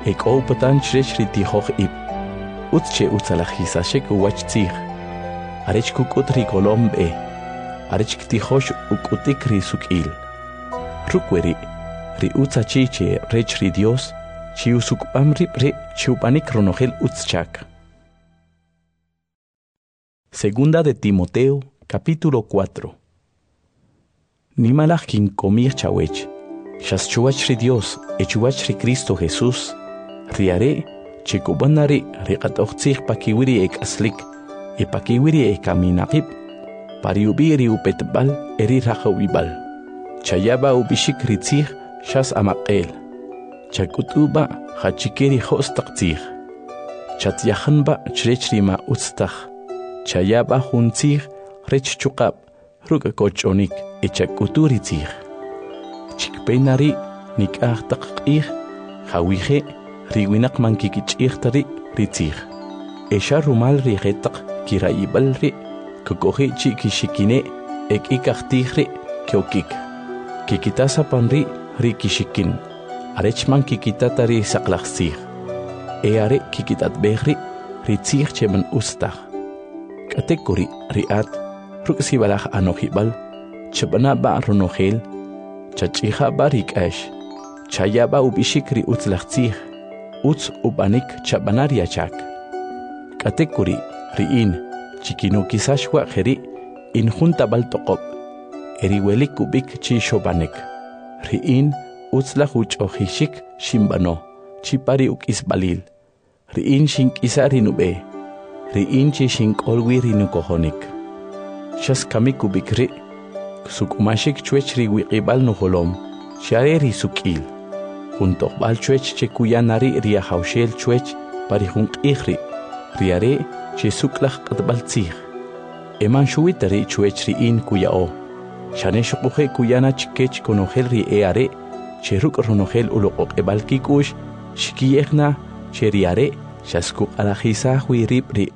Hek'o patan chrech ritijoj ib. Utche utzalajisashek uwach tzij. Arech kukut rikolom be. Arech ktijosh ukutik risukil. Rukweri, ri utzachiche rech ri Dios, chi usukpam rip chiupanik ronogel utzchak. Segunda de Timoteo, capítulo 4. Nimalaj kin komir chawech. Shas chuach ri Dios, chuach ri Cristo Jesús. Riare, chikubanari, riqatochtzig pakiwiri ek aslik, pakiwiri ek aminaqib, pariubi ri upetbal, eri rajawibal. Chayaba ubishik ritzig, shas amaqel. Chakutuba, hachikeri hostaqtzig. Chatyahanba, chrechrima utztag. Chayaba huntzig, rech chukab, rukakochonik, chakuturitzig. Chikpenari, nik'ahtaq'ig, hawije, riwinak mankikich'igtari, ritzig. Esha rumal rigetaq, kiraibalri, kukoji chikishikine, ik'ikajtigri, kyokik. Kikitasa panri, rikishikin. Arechman kikitatari saqlaqzig. Eare kikitatbegri, ritzig cheman ustag. Katekuri, riat, ruksibalaj anojibal, chabana ba ronogel, chachija barik ash, chayaba ubishikri utzlachzig, utz ubanik chabanariachak. Katekuri, riin, chikinukisashwa jeri, injuntabal toqob, eriwelik kubik chishobanek. Riin, utzlahuch ojishik shimbano, chipari ukisbalil. Riin shinkisari nube. Riin chishink olwi rinukohonik. Shas kamikubik ri, sukumashik chwech riwiqibal nuholom, shareri sukil. Juntokbal chwech chekuyanari riahaushel chwech parihunk ihri, riare chisuklach qatbal tzig. Eman shuitari chwech riin kuyao. Shaneshukuje kuyana chikech konogel ri eare, cheruk ronogel uloqoqebal kikush, shikiyegna, cheriare, shaskuk alajisa huiripri.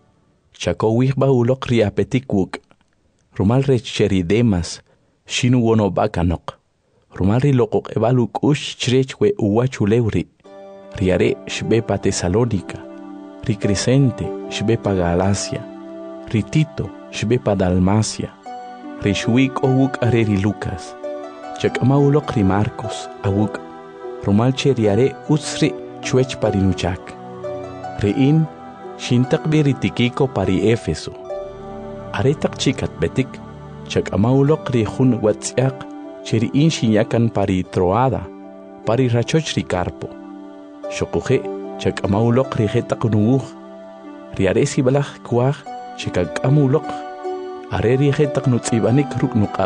Chakowihba uloq riapetikwuk. Rumal rech cheridemas, shinu wono bakanok. Rumal ri loqoqebal ukush chrechwe uwachuleuri. Riare shbepa Tesalónica. Ri Crescente shbepa Galacia. Ri Tito shbepa Dalmacia. Ri shuik owuk areri Lucas. Chakama uloq ri Marcos awuk. Rumal cheriare utsri chwech parinuchak. Riin shintakbiri tikiko pari Éfeso. Aretak chikat betik, chakama uloq ri jun watziak, cheriin shinyakan pari Troada, pari rachoch ri Carpo. Shokuje, chakama uloq ri jetak nuuj, riaresi balaj kuaj, chikakama uloq, areri jetak nutzibanik ruk nukab.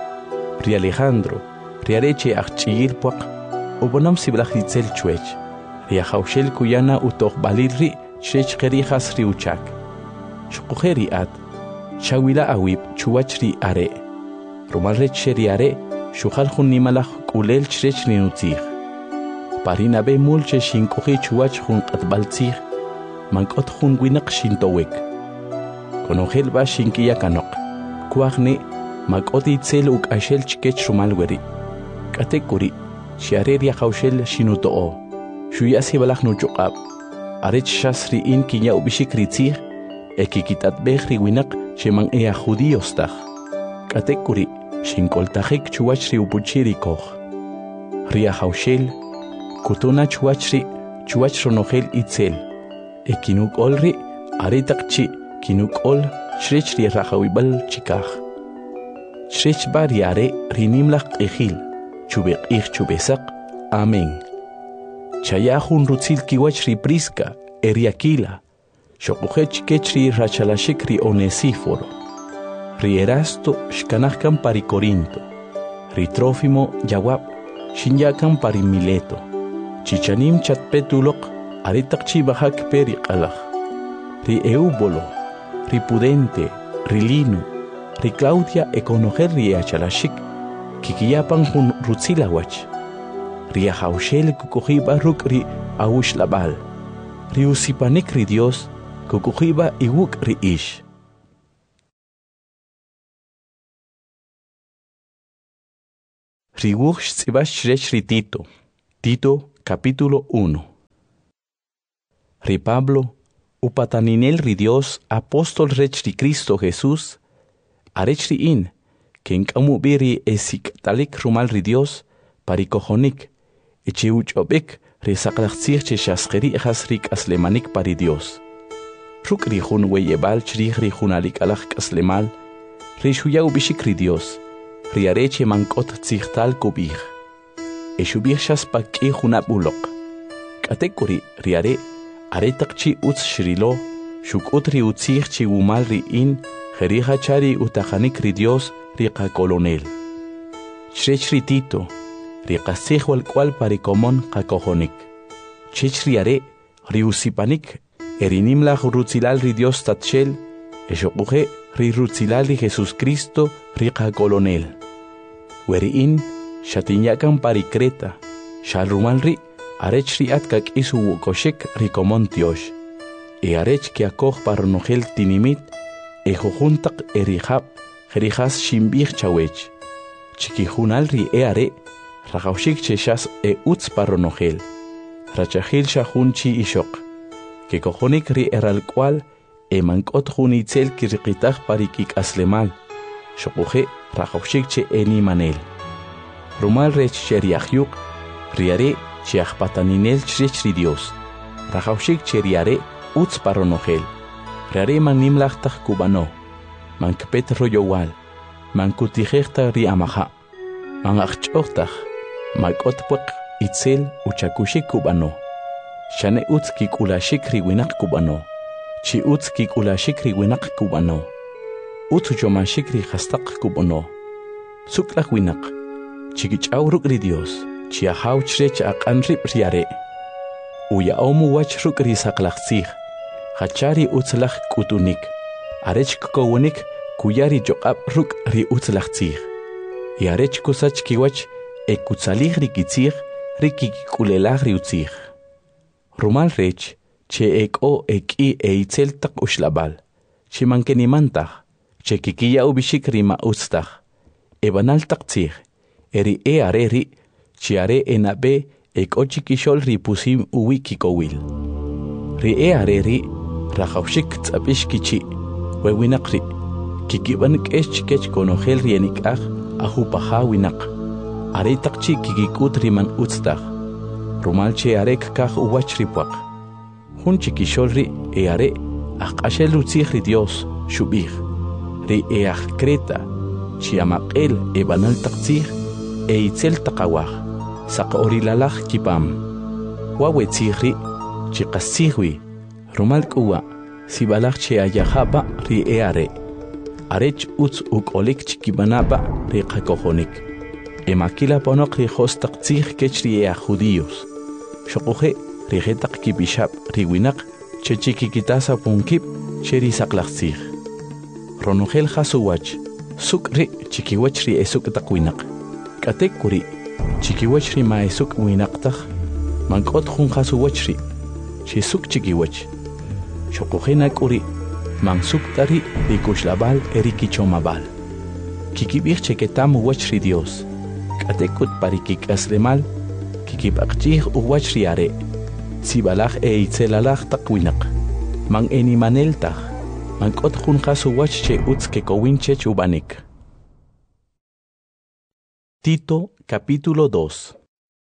Ri Alejandro, riareche achchigil puak, ubonam sibalaj ritzel chwech, riajaushel kuyana utoq balirri, chrech gerijas riuchak. Shukujeri at, Shawila awib chuachri are. Rumalrech sheriare, shuhal junimalaj kulel chrech ninutzig. Parina be mulche shinkoji chuach jun atbaltzig, mankot jun winak shintowek. Konogel ba shinkiya kanok. Kuagne, makot itzel uk ashel chikech rumalweri. Katekuri, shiareria haushel shinutoo. Shuyasi balaj nuchukab. Arech shasri in kinya ubishik ritzig, ekikitat behri winak, sheman ea judíos taj. Katekuri, shinkoltajek chuachri upuchiri koj. Ria haushel, kutuna chuachri, chuachronogel itzel. Ekinuk olri, aretakchi, kinuk ol, shrechri rajawibal chikaj. Shrech bariare, rinimlak ejil, chubek chubesak, amén. Chayahun rutzil kiwachri Prisca, Eriakila, Shokujech kechri rachalashikri Onesíforo, Ri Erasto shkanahkan pari Corinto, Ri Trófimo Yawab, Shinyakan pari Mileto, Chichanim chatpetulok, Aritakchi bahak peri qalaj, Ri Eubolo, Ri Pudente, Ri Lino, Ri Claudia econoger ri achalashik, Kikiyapan hun rutzilawach, Ri ahaushel kukujiba ruk ri aush labal, Ri usipanik ri Dios, kukujiba iwuk ri ish. Ri wuch tzibash shrech ri Tito. Tito capítulo 1. ri Pablo, upataninel ri Dios, apóstol rech ri Cristo Jesús, arech ri in, ken kamubiri esik talik rumal ri Dios, parikojonik, eche uchobek, ri saklachtzir che shaskeri jas rik aslemanik pari Dios. Ruk ri jun weyebal chrij ri junalik alach aslemal, ri shuyau bishik ri Dios, ri areche mankot tzihtal kubij. Eshubij shaspaki junabulok. Katekuri ri are takchi utz shrilo, shukut ri utzich chi umal ri in, jerija chari utajanik ri Dios, riqa colonel. Chrech ri Tito, riqa sihwal cual parikomon qakojonik. Chech ri are, ri usipanik, erinimlaj rutzilal ri Dios tatchel, eshokuje ri rutzilal ri Jesus Cristo, riqa colonel. Weri in, shatinyakan parikreta, shalrumal ri, arech ri atkak isu wukoshek rikomon tiosh. Arech ki akoj parnogel tinimit, jojuntak erijab, jerijas shimbich chawech. Chikijunal ri are, rajaushik cheshas utz parnogel. Rachahil shahun chi ishok. Que cojonik ri eral cual, mankot junitzel kirqitaj parikik aslemal. Shokuje rajaushik che eni manel. Rumal rech sheriahyuk, riare, chiachpataninel chrech ri Dios. Rajaushik cheriare utz paronogel. Riare man nimlachtach kubano. Man kpet royowal. Man kutijechta ri amaha. Man achchochtach. Man otpuk itzel uchakushik kubano. Shane utz kikulashik ri winak kubano. Chi utz kikulashik ri winak kubano. Utz uchomashik ri hastak kubano. Suklach winak. Chikichaw ruk ri Dios. Chiahaw chrech aqanrib riare. Uya omu wach ruk ri saklachzig. Hachari utzlach kutunik. Arech kowonik kuyari joqab ruk ri utzlachzig. Y arech kusach kiwach ekutzalig ri kitzig rikikulelach ri utzig. Rumal rech che eko eki eitzel tak ushlabal. Che mankenimantach. Che kikiya ubishik ri mautztach. Ebanal takzig. Eri are ri. Chiare enabe ekochikishol ri pusim uwikikowil. Ri are ri rajaushik tzapishkichi. Wewinakri. Kikibanik eshkech konogel rienikach ahupaha winak. Are takchi kikikut riman utztach. Rumalche arek kach uwachripwak. Hun chikishol ri are akashel utzich ri Dios shubich. Ri kreta. Chiamaqel ebanal takzich eitzel takawach. Saq orilalach kipam. Wawe tzihri, chiqasihwi, rumal kuwa, sibalach che ayahaba ri are. Arech utz ukolik chikibanaba ri qakojonik. Emakila ponok ri hostaq tzih kech ri judíos. Shokuje ri jetaq kibishab ri winak, che chikikitasa punkip, che ri saqlach tzih. Ronugel hasuwach, sukri chikiwach ri esuk taqwinak. Katek kuri, chikiwachri maesuk winaqtaq mankot junqasuwachri chisuk chikiwach shokujena kuri mansuk tari rikushlabal erikichomabal kikibich cheketam wachri Dios katekut parikik aslemal kikibaqchih uwachri are sibalaj eitzelalaj taqwinaq man enimaneltaj mankot junqasuwach che utz kekowinche chubanik. Tito capítulo 2.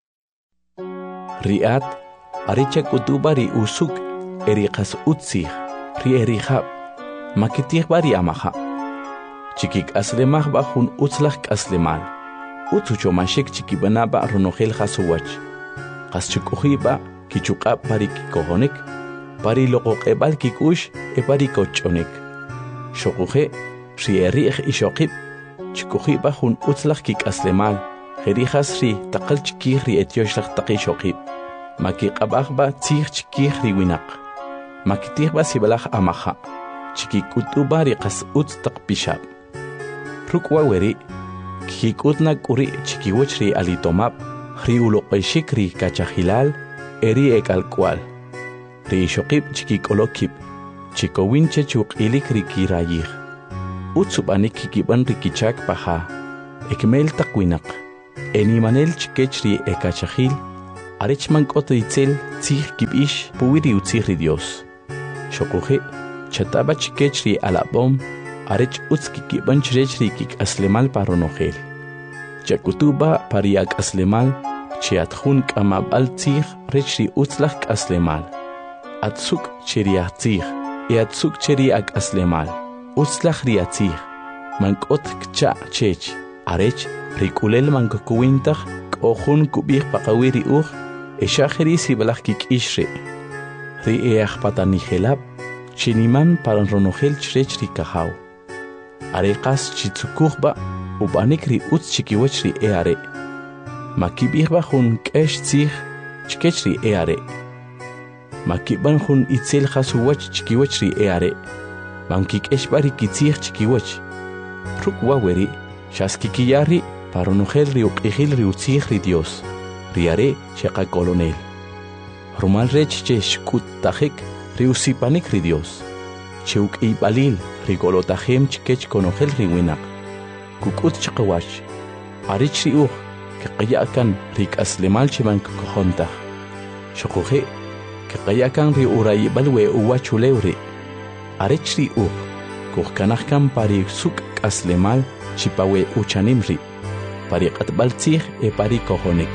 Riat aricha kutubari usuk eriqas utzig ri erihab makitig bari amaha chikik aslemah bajun utzlach aslemal utzucho mashik chikibanaba ronogel hasuwach qaschukuhiba kichuqab pari kikohonik pari loqoqebal kikush e pari kochonik shokuje ri erih ishokib chikuhiba jun utzlach kik aslemal jerijas ri taqal chikih ri etioshlach taqishokib makiqabajba tzih chikih ri winak makitihba sibalaj amaha chikikutuba ri qas utz taqpishab rukwa weri kikutna kuri chikiwach ri alitomab ri uloqeshik ri kachajilal eri ekalkwal ri shokib chikikolokib chikowinche chuqilik ri kirayih utsubanik kikiban rikichak paha ekmel taqwinak enimanel chikech ri ekachajil arech mank'ot itzel tzij kib'ish puwiri utzij ri Dios. Xoquje, chataba chikech ri alabom, arech utz kikib'an chirech ri kik'aslemal pa ronojel. Chakutuba pari ak'aslemal, che atjun k'amab'al tzij rech ri utzlaj k'aslemal. Atzuk cheri atzij, atzuk cheri ak'aslemal. Utzlaj ri atzij, mank'ot kcha' chech, arech rikulel mankukuwintaj, k'ojun kub'ij paqawi ri uj, exajeri sibalaj kik'ix ri. Ri ajpatanijelab, chiniman paran ronojel chirech ri kajaw. Are qas chitzukujba, ub'anik ri utz chikiwach ri are. Makib'ijba jun k'ex tzij, chkech ri are. Makib'an jun itzel jasuwach chikiwach ri are. Mankik'exba ri kitzij chikiwach. Ruk waweri, xaskikiyari paronojel ri uq'ijil ri utzij ri Dios. Ri are xeqa kolonel. Rumal rech che xkuttajik ri usipanik ri Dios. Che uq'iybalil ri golotajem chkech konojel ri winaq. Kuk'ut chaqawach. Arich ri uj, keqayakan ri k'aslemal che mankukojontaj. Xoquje, keqayakan ri urayibal we uwachulew ri. Arech ri uj, kujkanajkan pari suk k'aslemal chipawe uchanim ri. Pari qatbal tzij pari kojonik.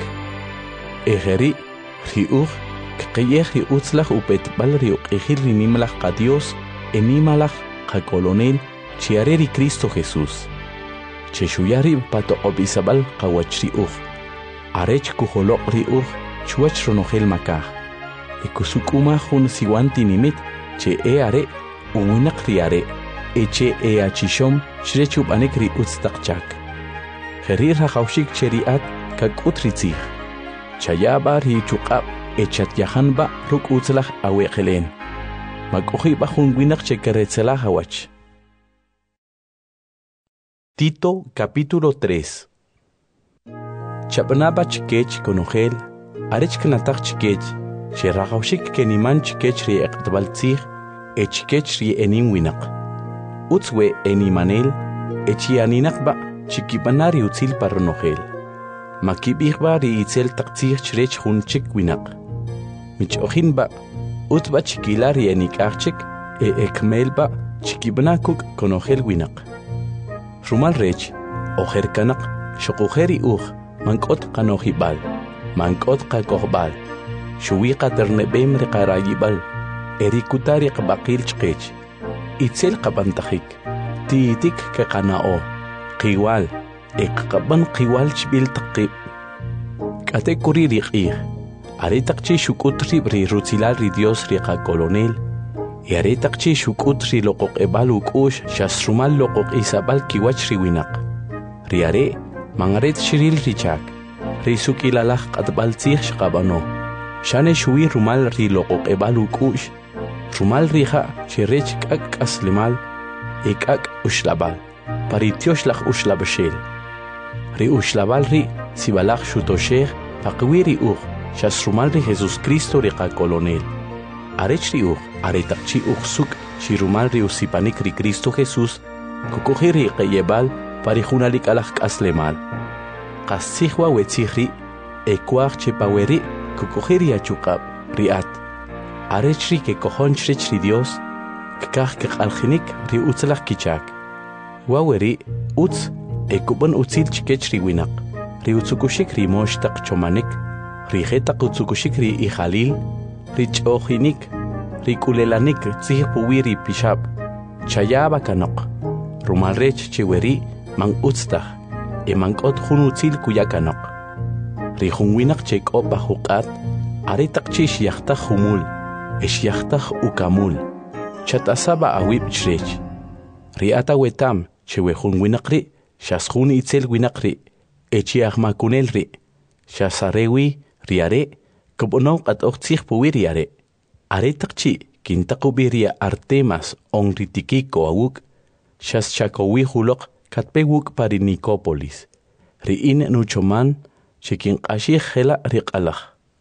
Ejeri, ri uj, kqiyej ri utzlaj upetbal ri uq'ijil ri nimlaj qa Dios nimalaj qa kolonel chiare ri Cristo Jesús. Che xuyari patoqob isabal qawach ri uj. Arech kujoloq ri uj chuwach ronojel makaj. Kusukuma jun siwanti nimit che are uwinaq ri are. Che achishom chirech ub'anik ri utztaqchak. Jeri rajawxik che ri at kak'ut ri tzij. Chayaba ri chuq'ab echat yajanba ruk utzlaj aweqelen. Mak'ujiba jun winaq che keretzelaj awach. Tito capítulo 3. Chapnaba chikech konojel, arech knataj chikech, che rajawxik keniman chikech ri eqtbal tzij, chikech ri enin winaq. Utzwe enimanel, echianinaqba chikipanari utzil parronojel. Makib'ijba ri itzel taqtzij chirech jun chik winaq. Mich'ojinba, utba chikila ri enik'ajchik, ekmelba chikibnakuk konojel winaq. Rumal rech, ojer kanaq, xoqujeri uj, mank'ot qanojibal, mank'ot qakojbal, xuwiqa ternebem ri qarayibal, erikutari qbaqil chqech, itzel qabantajik, tiitik keqana'o, qiwal, eqqaban qiwal chbil taqib. K'ate kuri ri q'ij, aretaqchi xuk'ut ri rutzilal ri Dios ri qa kolonel, aretaqchi xuk'ut ri loqoq'ebal uk'ux xasrumal loqoq'isabal kiwach ri winaq. Ri are, mangaret xiril ri chak, ri suk'ilalaj q'atb'al tzij xqab'ano, xane xuwi rumal ri loqoq'ebal uk'ux, rumal rija xirech k'ak k'aslemal, k'ak uxlabal, pari tioxlaj uxlabxel. Ri uxlabal ri sibalaj xutoxej paqwi ri uj, xasrumal ri Jesús Cristo ri qa kolonel. Arech ri uj, aretaqchi uj suk xirumal ri usipanik ri Cristo Jesús, kukuji ri qeyebal pari junalik alaj k'aslemal. Qastzijwa wetzij ri, ekuaj chepaweri kukuji ri achuqab, ri at. Arech ri kekojon chirech ri Dios, kkaj keq'aljinik ri utzlaj kichak. Waweri, utz, ekub'an utzil chikech ri winaq, ri utzukuxik ri moxtaq chomanik, ri jetaq utzukuxik ri ijalil, ri ch'ojinik, ri kulelanik tzij puwi ri pixab, chayaba kanoq. Rumal rech chiweri man utztaj, mank'ot jun utzil kuya kanoq. Ri jun winaq che k'oba juq'at, aretaq chi xyajtaj jumul, xyajtaj ukamul, chatasaba awib chirech. Ri ata wetam chewe jun winaq ri, xas jun itzel winaq ri, chiajmakunel ri, xasarewi ri are, kub'onon q'at'oj tzij puwi ri are. Aretaq chi kintaqubi ri Artemas on ri Tikiko awuk, xas chakowi juloq katpe wuk pari Nicópolis. Ri in nuchoman che kinq'axij jela ri q'alaj.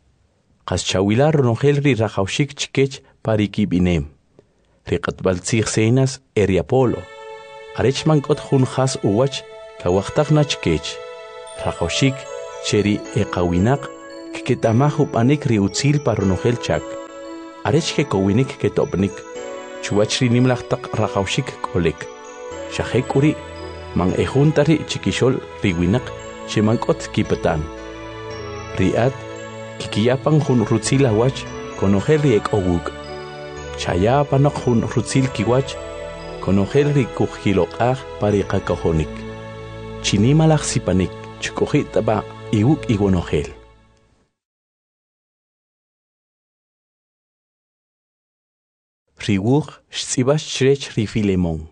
Qas chawila ronojel ri rajawxik chikech pari kib'inem. Ri q'atb'al tzij senas ri Apolo. Arech mank'ot jun jas uwach kawajtaj na chikech. Rajawxik che ri eqawinaq que tamajo panik ri utzil paronogel chak. Arech que kowinik que topnik. Chuachri nimlachtak rajaushik kolek. Shahek uri man ejuntari chikishol riwinak shemankot kipatan. Riat kikiyapang hun rutzila wach konogel riek owuk. Chaya panok hun rutzil kiwach konogel ri kujilokaj pariqakajonik. Chinimalaj sipanik chukojitaba iwuk igonogel. Riwuj xtzibax chrech ri Filemón.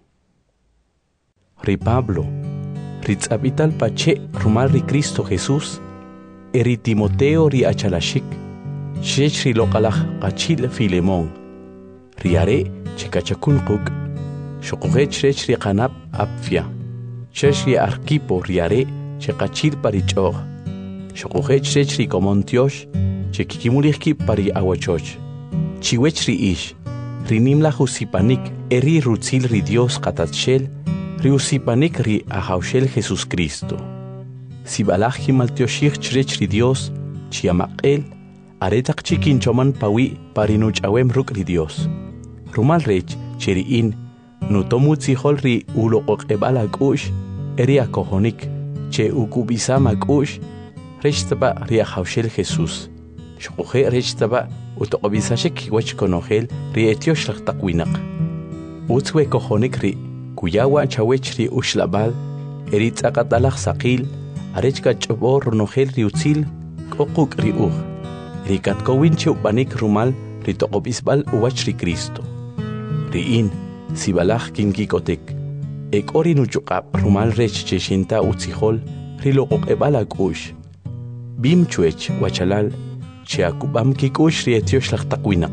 Ri Pablo, ri tzapital pache rumal ri Cristo Jesús, eri Timoteo ri achalashik, chrech ri loqalaj qachil Filemón. Ri are chekachakun quk, shoqoje chrech ri qanab apfia, chrech ri Arquipo ri are chekachil parichoj, shoqoje chrech ri Comontiosh, chekikimulihki pari awachoch, chiwech ri ish, Rinim la jusipanik eri rutzil ri Dios katatshel, ri usipanik ri ahaushel Jesus Cristo. Si balaj himaltioshich chrech ri Dios, chiamaqel, aretak chikinchoman pawi parinuch awem ruk ri Dios. Rumal rech cheriin, nutomutzihol ri uloqoqebala kush, eri akohonik, che ukubisama kush, rechtaba ri ahaushel Jesus. Shokoje rechtaba utoqobisashek wach konogel ri etiosh laqtaqwinak. Utzwe kojonik ri kuyawa chawech ri ushlabal eri tzaqatalaj saqil arechka chobor ronogel ri utzil qoquk ri uj. Ri katkowin chupanik rumal ri toqobisbal uwach ri Cristo. Ri in sibalaj kinkikotek. Ek ori nuchuqab rumal rech cheshinta utzihol ri loqoqebala kush. Bim chuech wachalal Cheakubam kikush ri etiosh laqtaqwinak.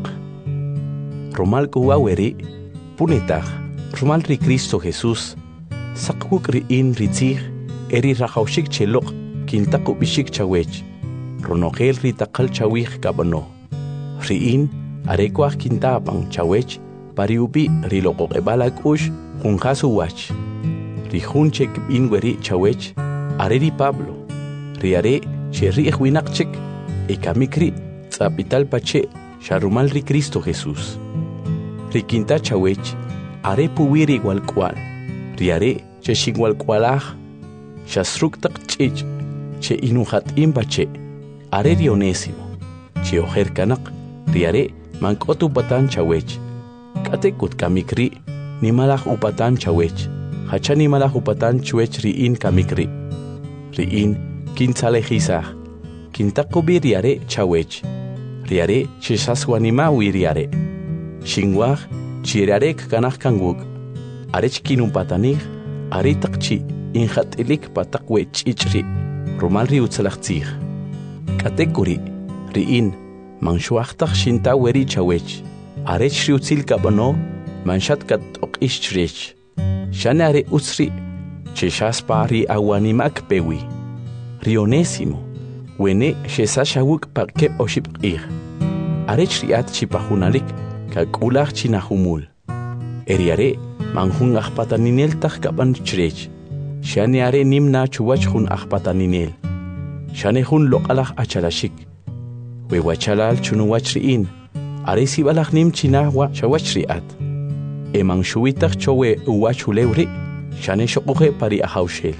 Rumal kuwaweri, punetaj, rumal ri Cristo Jesús, saqwuk ri in ritzig, eri rajaushik chelok, kintaqubishik chawech, ronogel ri taqal chawij kabano. Ri in, arekwaj kintapang chawech, pariubi ri loqoqebala kush, junjasu wach. Ri junchek in weri chawech, areri Pablo, ri are, cherri ejwinakchek, Ekamikri, tzapital pache, sharumal ri Cristo Jesús. Rikinta chawech, are puwiri igual cual, riare, che igual cualaj, shasruktak chich, che inuhat imbache, are rionésimo, che ojer kanak, riare, mankotu patan chawech, katekut kamikri, ni malaj upatan chawech, hacha ni malaj upatan chuech riin kamikri, riin, kintzalejizaj. Kintakubi riare chawech, riare chisaswanima wiriare. Shingwaj, chirarek kanach kangwuk, arech kinumpatanij, aritakchi, injatilik patakwe chichri, rumalri utzalachtzij. Katekuri, riin, manshuachtak shintaweri chawech, arech riutzil kabano, manshat kat okishrech. Shanare utzri, chishaspa ri awanimak pewi. Rionésimo. Wene shesashawuk parkeb oshipqir. Arech riat chipahunalik kakulach chinahumul. Eriare manjun achpataninel tajkapan chrech. Shane are nimna chuwach hun achpataninel. Shane hun loqalach achalashik. Wewachalal chunuwach riin. Are sibalach nim chinahwa chawach riat. Emang shuitach chowe uwachulewri. Shane shokoje pari ahaushel.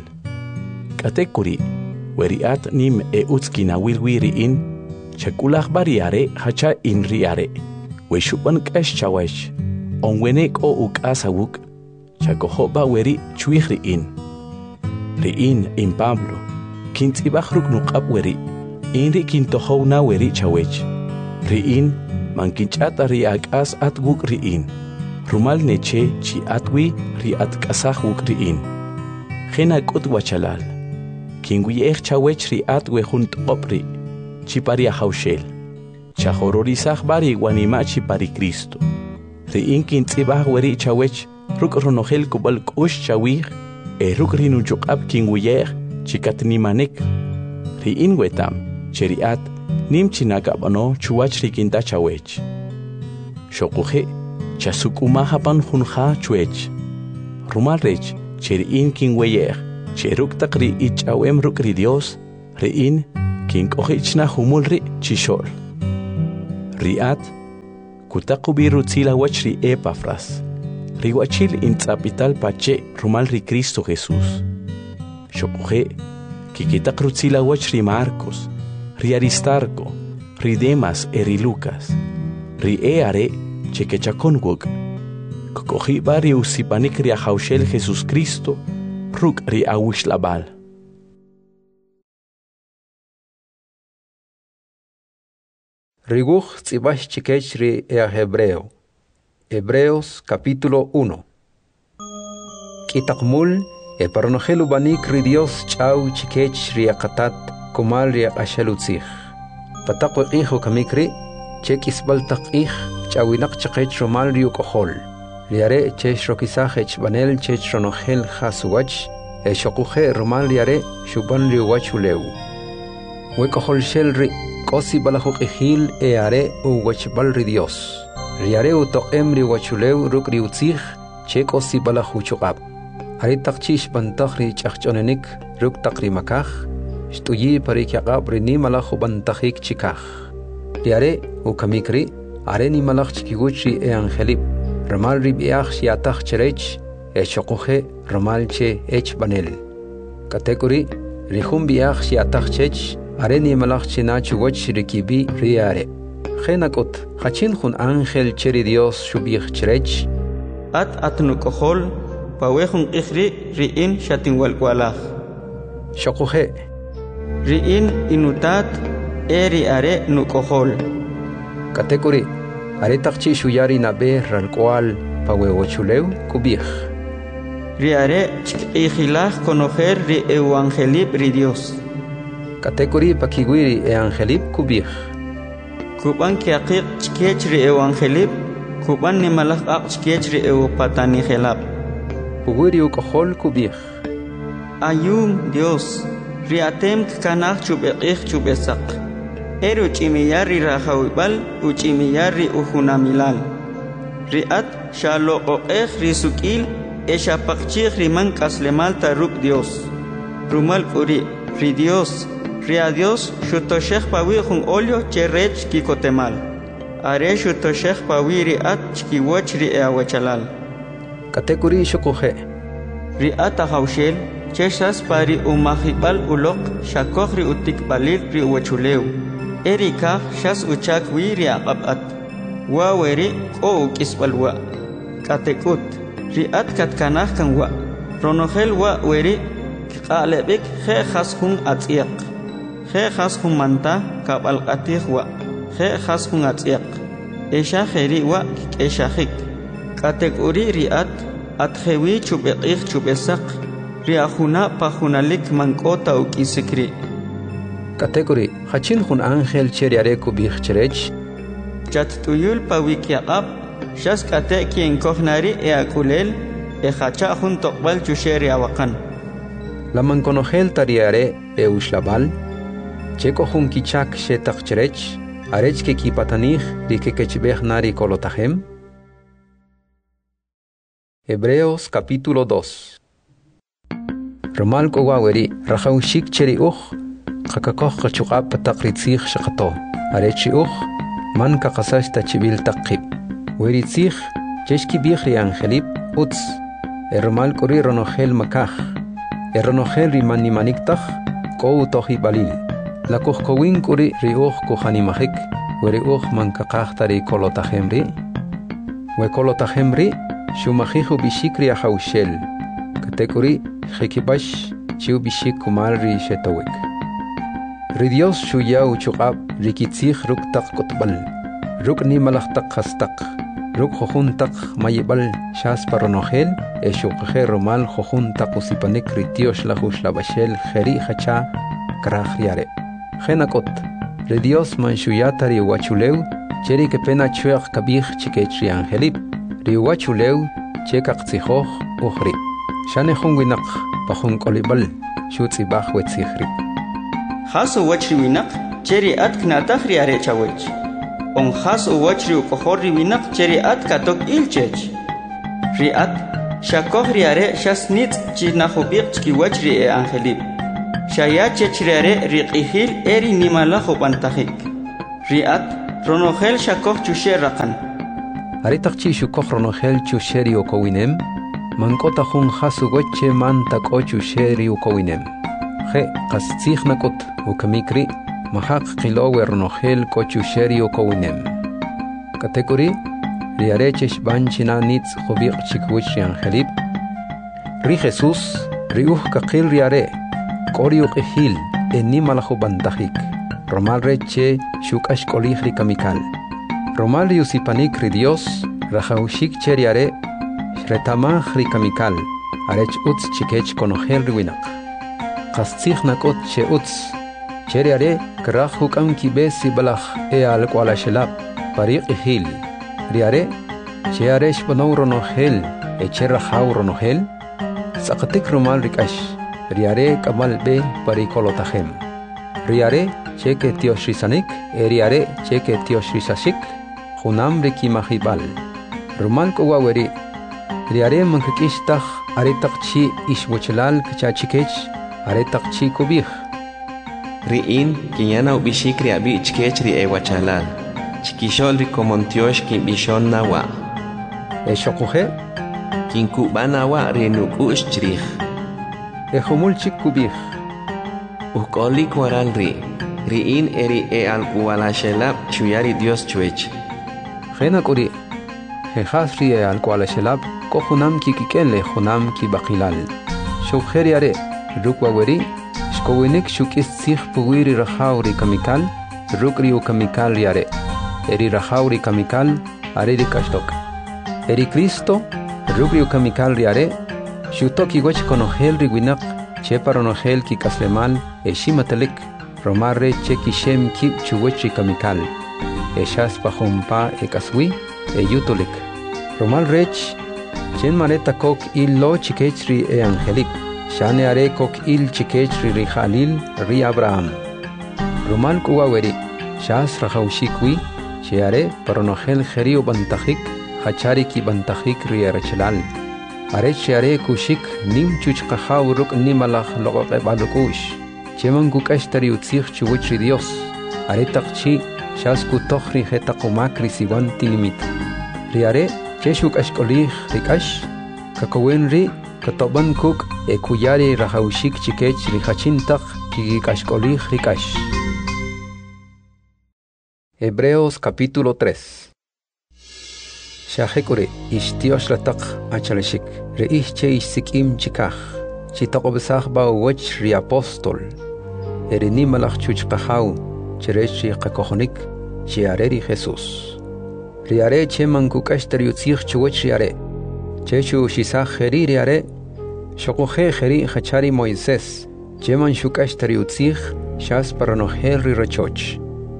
Katekuri. Weriat nim utzkina wilwiri in, chakulach bariare hacha in riare. Weshupan kash chawech, onwenek o ukasawuk, chakohoba weri chuihri in. Riin in Pablo, kintibachruk nukab weri, inri kintohona weri chawech. Riin, mankinchata riakas atguk riin. Rumal neche chi atwi riat kasahuk riin. Gena kut wachalal. Kinguiech chawech riat wejunt opri, chipari ahaushel. Chahororizaj bari guanima chipari Cristo. Riin kintzibaj weri chawech, ruk ronogel kubal kush chawij, ruk rinuchukab kinguiech, chikatnimanek. Riin wetam, cheriat, nim chinakabano chuach rikinta chawech. Shokuje, chasukumahapan junja chuech. Rumalrech, cheriin kinguiech, cheruk takri ichawem rukri Dios, riin, kinkojichna humul ri chishol. Riat, kutaku biru tzila wach ri Epafras, riwachil intzapital pache rumal ri Cristo Jesús. Xokoje, kikitak rutzila wach ri Marcos, ri Aristarco, ri Demas ri Lucas, ri are chekechakonwog, kokojiba ri usipanik ri ahaushel Jesús Cristo, ruk ri awishlabal. Riguj tzibash chikech ri Hebreo. Hebreos capítulo 1. Kitakmul paronojelu banik ri Dios chau chikech ri akatat kumal ri ashalutzich. Patakwe hijo kamikri chekis baltakich chawinak chakech romal ri ukohol. Riare chech rokisajech banel chech ronojel hasuwach shokuje romal riare shuban ri wachuleu. Wekohol shel ri Kosi balajuk ejil are uwachbal ri Dios. Riare utokem ri wachuleu ruk ri utzich che kosi balajuchukab. Ari takchish bantach ri chachchonenik ruk takri makach. Shtuyi parikyakab ri ni malaju bantachik chikach. Riare ukamikri are ni malach chikiguch ri angelip. Ramal ri biach shiatach cherech shokuje ramal che ech banel. Katekuri rihum biach shiatach chech Areni malach china chugoch rikibi riare. Genakot, hachin hun ángel cheri Dios shubich cherech. Atnukohol, pawehun ichri riin shatinwalkwalach. Shokuhe. Riin inutat eri are nukohol. Katekuri, aretakchi shuyari nabe ralkwal pawewochuleu kubich. Riare chikijilach conocer ri evangelib ri Dios. Katekuri pakiguiri angelip kubich. Kuban kiakik chkech ri evangelip, kuban ni malach ak chkech ri patani gelap. Puguri ukohol kubich. Ayum Dios, riatem kanach chubekich chubesak. Eru chimiyar ri rahawibal, uchimiyar ri uhunamilal. Riat shalo oech ri sukil, eshapakchich ri man kaslemal taruk Dios. Rumal kuri, ri Dios, Ria Dios, shutoshech pawi jun olio cherech kikotemal. Are shutoshech pawi riat chkiwoch ri awachalal. Katekuri shokoje. Riat ahaushel, cheshas pari umahibal ulok, shakoch ri utikbalil ri uwachuleu. Erika shas uchak wi ri ababat. Waweri o ukisbalwa. Katekut, riat katkanach kan wa. Ronogel wa weri, kaalebik he khashun atiak. He khashun manta kabal atihwa. He khashun atiak. Esha kheri wa eshahik. Kategori riat atjewi chubekich chubesak. Riahuna pahunalik mankota ukisikri. Kategori hachin hun ángel cheriare kubich cherech. Chat tuyul pawikiaqab. Shas kate kien kohnari eakulel. Ehacha hun tokbal chusheri awakan. La manconogel tariare eushlabal. Cheko hun kichak shetak cherech. Arech ke kipatanich di ke kechbech nari kolotahem. Hebreos capítulo 2. Romal kowaweri rachaushik cheri kakakoch kachukab patakritzich shakato. Arechi man kakasash tachibil takib. Weritzich cheshki bichri angelip utz. Romal kori ronogel makach. Ronogel rimani maniktach ko utohi balil. La kohkowin kuri riuch kohanimahik. Weriuch man kakachtari kolotahemri. We kolotahemri. Shumahihu bishikri ahaushel. Katekuri Hekibash chiu bishik kumalri shetawek. Ridios shuyau chukab rikitzich ruk tak kotbal. Ruk ni malachtak hastak. Ruk hohuntak mayibal shas paronogel. Eshukhe romal hohuntak usipanik ritios lahush labashel heri hacha krahriare. Genakot. Ridios manshuyatari wachuleu. Cheri que pena chuach kabich chikechri angelip. Riwachuleu chekak tzihoch uhri. Shane winak pahun kolibal shutzi bach wetzihri. Hasu wachri winak cheri at knatahri are chawech. On hasu wachri ukohori winak cheri at katok ilchech. Riat shakohri are shasnit chinahobik chki wachri angelib. Shaya chechreare riqihil eri nimala khobantajik. Riat ronogel shakoh chusherakan. Aritaqchi shukoh ronogel chusheri okowinem. Mankota jun hasugoche man tako chusheri okowinem. Je qastzih nakot ukamikri mahaq qilowe ronogel ko chusheri okowinem. Kategori riarechesh banchina nitz khobiq chikwish angelip. Ri Jesús riuh kaqil riare Koriuk ehil enimala bantajik. Romal reche shukash kolihri kamikal. Romal yusipanik ri Dios rajaushik cheriare shretamah ri kamikal. Arech utz chikech konogel riwinak. Qastzih nakot che utz cheriare kraj hukam kibesi balach al kwala shelab pariq ehil. Riare chearesh bonou ronogel echerrajau ronogel. Saqatik romal rikash. Riare kamal be parikolotajem. Riare cheke tiosrisanik, eriare cheke tiosrisashik, junam riki mahibal. Romal kowaweri. Riare mankakishtach aretakchi ishwochelal kachachikech, aretakchi kubih. Riin kinyana ubishik riabi chkech ri ewachalal. Chikishol rikomontiosh kin bishon nawa. Eshokuhe? Kinkubanawa renukush chrih. Ejomulchik kubih. Ukolik waral riin eri al kualashelab chuyari Dios chuech. Jena kuri. Jehasri al kualashelab kohunam kikikenle junam ki bakilal. Shukjeriare rukwaweri shkowinik shukis sich puwiri rajauri kamikal rukri kamikal riare. Eri rajauri kamikal areri kashtok. Eri Cristo rukri kamikal riare. Shutoki goch konogel riwinak cheparonogel ki kaslemal eshimatelik romarre cheki shem kip chugochi kamikal eshas pajompa ekaswi eyutolik romal rech chen maneta kok il lo chikechri e angelik shane are kok il chikechri ri Jalil ri Abraham romal kuwaweri shas rajaushikwi cheare paronogel jerio bantajik hachari ki bantajik ri erchelal Arechiare kushik nim chuchqahaw ruk nimalaj loqoqe balukush. Cheman kukashtari utzih chuwitri Dios. Aretaqchi shasku tohri hetaqumakri siwanti limit. Riare cheshuk ashkolih rikash. Kakawen ri katoban kuk ekuyari rajaushik chikech rijachintaq kikikashkolih rikash. Hebreos capítulo 3. Shahekure ishtiosh latak achaleshik reich che isikim chikach chitaqobsach ba wach ri apostol erini malach chuchqahau cherechi qakohonik chiareri Jesus riare che mankukashtari utzich chuwach riare chechu shisach heri riare shokohe heri hachari Moisés cheman shukashtari utzich shas paranohel ri rachoch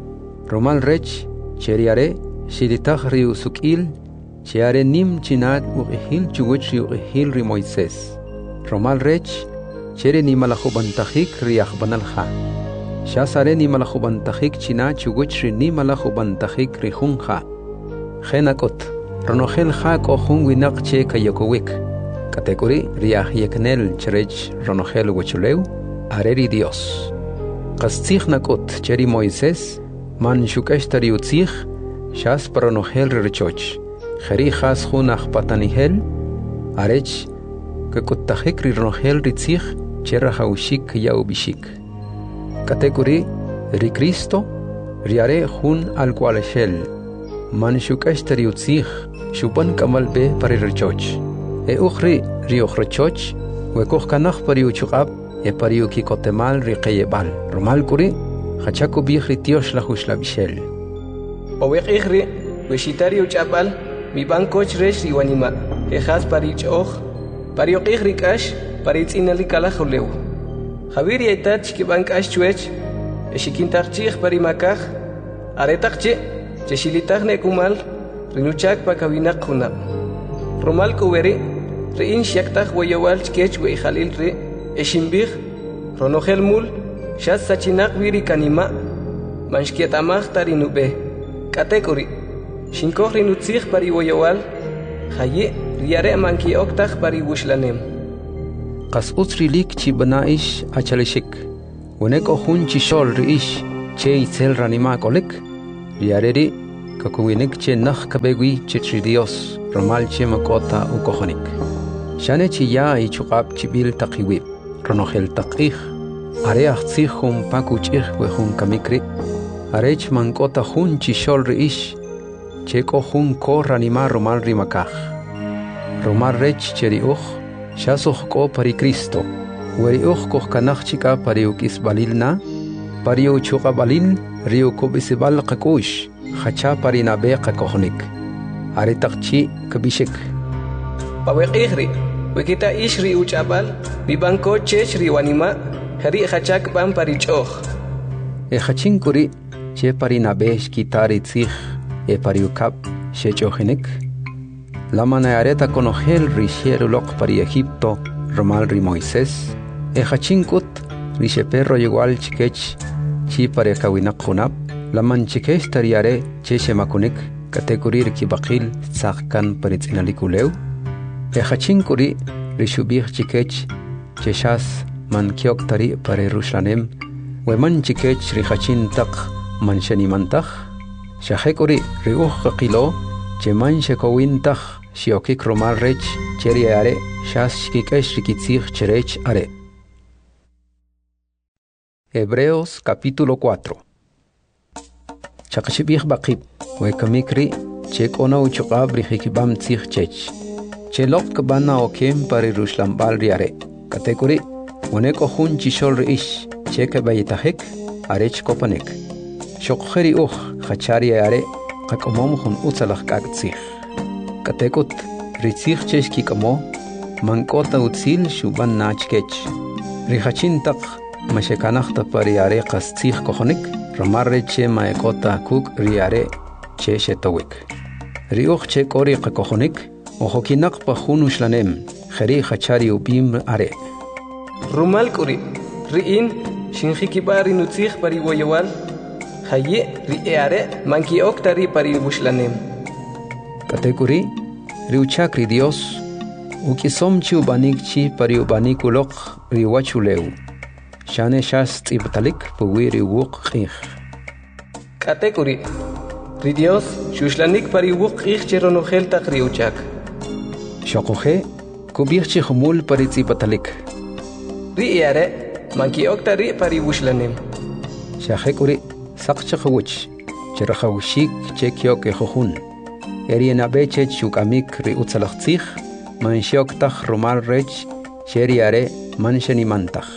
romal rech cheriare shilitach ri usukil Cheare nim chinat uqihil chuguchi uqihil ri Moisés. Romal rech, chere ni malajubantajik riach banalja. Shasare ni malajubantajik china chuguchi ni malajubantajik ri junja. Genakot, ronogel ja kohun winak che kayokowik. Kategori riach yeknel cherech ronogel wachuleu, areri Dios. Qastzich nakot cheri Moisés, man shukashtari utzich, shas paronogel richoch. Jerijas junach patanihel, arech, que kuttajik ronogel ritzich, cherrajaushik yaubishik. Kategori, ri Cristo, riare jun al kualeshel, man shukashtari utzich, shupan kamalbe parirchoch. E ukhri riukhrochoch, wekoch kanach pariuchukab, e pariukikotemal riqeyebal. Romal kuri, hachaku bihri tiosh la huslabishel. Owek ikhri, weshitari uchabal, mi bancoch resh riwanima, ejas parich och, pariok ikrikash, paritz inalikala joleu. Javier yaitach ki bancash chuech, eshikintarchich parimakaj, aretachche, cheshilitach nekumal, rinuchak pakavinak junab. Romal kuveri, rein shaktach wayawal chkech we Jalil re, eshimbich, ronogel mul, shas sachinak viri kanima, manshkietamach tarinube, katekori. Shinkoh rinutzich pari woyawal, haye riare manki oktach pari wushlanem. Qas utsrilik chi banaish achaleshik, Weneko hun chishol riish che itzel ranima kolek. Riareri kakuwinik che nakh kabegwi che tri Dios romal che makota u kohonik. Shane chi ya i chuqab chibil taqiwib. Ronohel taqih. Are achtzih hun pakuchih we hun kamikri. Arech mankota hun chishol riish. Cheko hun ko ranima romal rimakaj. Romal rech cheri Shasoh ko pari Cristo. Weri ko kanach chika pari ukis balilna. Pari uchuka balil. Rio kubisibal kakush. Hacha pari nabe kakohnik. Aritakchi kabishik. Pawek ihri. Wikita ishri uchabal. Bibanko cheshri wanima. Hari hachak ban pari choh. Hachin kuri. Che pari nabe shkitari tzich. Pari ukap. Shechohinik. La manayareta conogel rixiero loc pari Egipto, romal ri Moisés, ejachinkut, rixe perro igual chiquech, chi pare kawinak junab, la man chiquech tariare, cheche makunik, kategorir kibakil, tzahkan paritzinalikuleu, ejachinkuri, rixubih chiquech, cheshas, man kiok tari pare Rushlanem, weman chiquech rihachin tak, man shenimantach, shahekuri, riuh kakilo, cheman shekowintach, Shiokik romal rech, cheri are, shas shkikesh rikitzich cherech are. Hebreos capítulo 4. Chakashibich bakib, wekamikri, chek ona uchukab rihikibam tzich chech. Chelok kabana okem pari rushlambal riare. Kategori, uneko hun chishol riish, cheke bayitahek, arech kopanek. Shokheri hachari are, kakomom hun utzalach kagtzich. Katekut, ritzich cheshki kamo, mankota utzil shuban nachkech. Rihachintak, mashekanachta pariare kastzich kohonik, romarre che maekota kuk riare che shetowik. Riuch che kori kakohonik, ohokinak pahunu shlanem, kheri hachari ubim are. Rumal kuri, riin, shinhikibari nutzich pari woyawal, haye riare, manki oktari pari bushlanem. Kategori, riuchakri Dios, ukisomchi ubanikchi pari ubanikulok riwachuleu. Shane shas tibtalik puwi riwuk khich. Kategori, ri Dios, shushlanik pari wuk khich cheronohel tak riuchak. Shokohe, kubirchi humul pari tibtalik. Riare, manki oktari pari bushlanem. Shahekuri, sakchakhuch, cherahawshik chekyok ehohun. Erien abeche chukamik ri utzalachtzich, manshioktach romal rech, cheriare manshenimantach.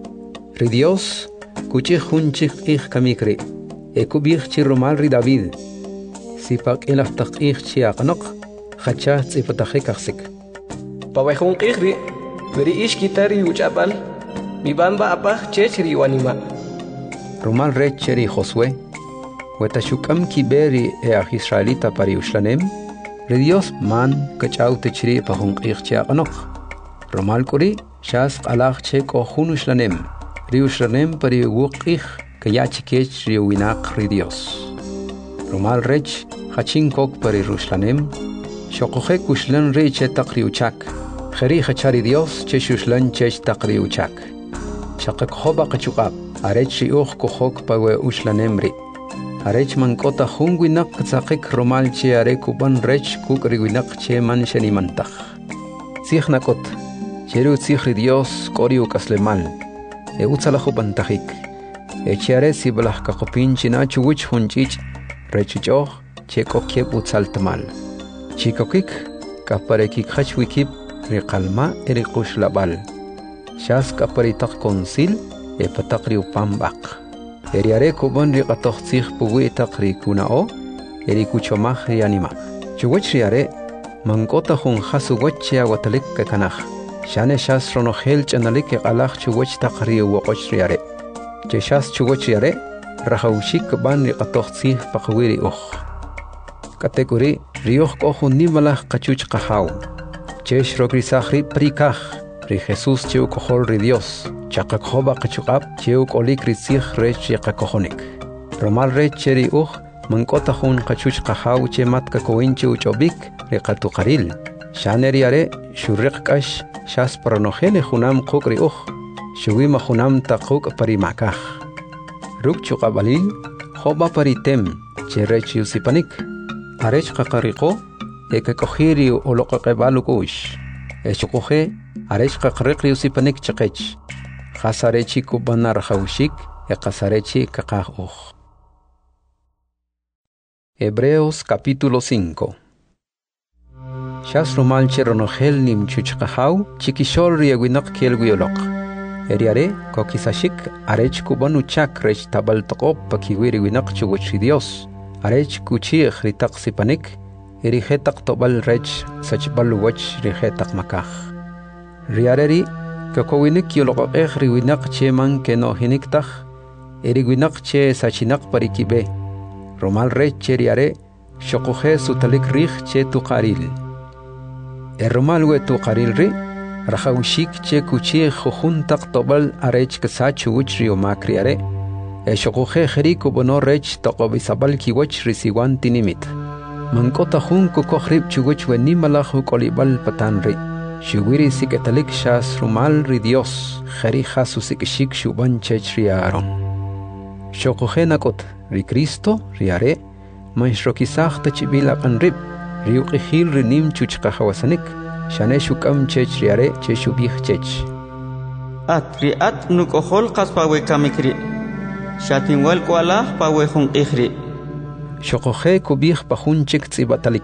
Ri Dios, kuchich hunchich ich kamikri, ekubich chi romal ri David, sipak ilaftach ich chi aqnok, hacha tzipatachikaksik. Pawehun ichri, veri ish kitari uchabal, mi bamba apach chechri wanima. Romal rech cheri Josué, Wetashukam kiberi Israelita pari Ushlanem, ri Dios man kachaute chiri pahun ichchi aqnok. Romal kuri, shas qalach che kohun Ushlanem, ri Ushlanem pari wukich kayachikech ri winak ri Dios. Romal rech, hachinkok pari Rushlanem, shokohek Ushlan ri che takri uchak, kheri hachari Dios che Ushlan chech takri uchak. Shakak hoba kachukab, arech ri kohok pawe Ushlanem ri. Arech mankota hunguinak tzakik romal che arekuban rech kukriguinak che man shenimantach. Tzichnakot, cheru tzihri Dios koriu kaslemal, utzalachu bantachik. Echere sibalach kakopin chinachu wich hunchich, rechuchoch, che kokieb utzaltamal. Chikokik, kaparekik hachwikib, rikalma erikush labal. Shas kaparitak konsil, patakri upambak. Eriare kuban riqatochtzich puwi takri kunao, erikuchomach rianima. Chuwech riare, mankota hun hasuwechia watalik kakanach. Shane shas ronohel chanalik qalach chuwech takri woqoch riare. Che shas chuwech riare, rahaushik ban riqatochtzich paqwiri uch. Kategori, rioch kohun nimalach kachuch qahaw. Che shrogrisachri prikach, ri Jesus cheu kohol ri Dios. Chakakhoba kachukab cheu kolik rizich rech yakakohonik. Romal rech cheri mankota hun kachuch qahaw che mat kakoinche uchobik riqatuqaril. Shaneriare shurriqkash shas paranohele junam qukri Shuwi mahunam taquk parimakaj. Ruk chuqabalil, hoba paritem, cherech yusipanik. Arech qakariko, eke kohiri oloqaqebalukush. Echukoje, arech qaqriqri yusipanik chaqech. Qasarechi kubana rajawshik, qasarechi kaqajuj. Hebreos capítulo 5. Shas rumal cheronogel nim chuchqahaw, chikishol riaguinak kielguiolok. Eriare, kokisashik, arech kubanu chak rech tabal taqop pakiwiri winak chuguchi Dios. Arech kuchih ritak sipanik, erihetak tobal rech sachbal wach rihetak makaj. Riareri, kakowinik yolokokeh riwinak che man keno hiniktaj, eriwinak che sachinak parikibe. Romal rech che riare, shokoje sutalik rich che tuqaril. Romal we tuqaril ri, rajawshik che kuchih jujuntak tobal arech kasachu wich rio makriare. Shokoje jeriku bono rech taqobisabal kiwach risiwan tinimit. Mankota jun kukohrib chuwich we nimalaj kolibal patanri. Shuwiri siketalik shas rumal ri Dios, jeri jasusikishik shuban chech riaron. Shokoje nakot ri Cristo riare, manshrokisak tachibila kanrib, riuqihil rinim chuchqahawasanik, shane shukam chech riare che shubih chech. At riat nukohol kaspawe kamikri. Shatinwal kualah pawehun ihri. Shokoje kubih pahun chik tsibatalik.